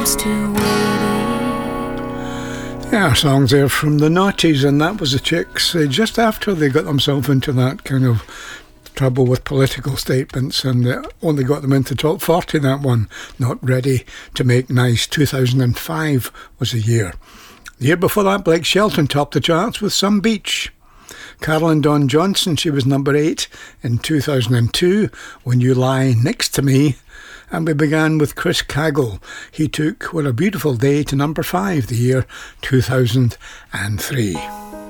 Yeah, songs there from the Naughties, and that was the Chicks just after they got themselves into that kind of trouble with political statements, and they only got them into top 40, that one. Not Ready to Make Nice. 2005 was the year. The year before that, Blake Shelton topped the charts with Some Beach. Carolyn Dawn Johnson, she was number 8 in 2002, When You Lie Next to Me. And we began with Chris Kaggle. He took What a Beautiful Day to number 5 the year 2003.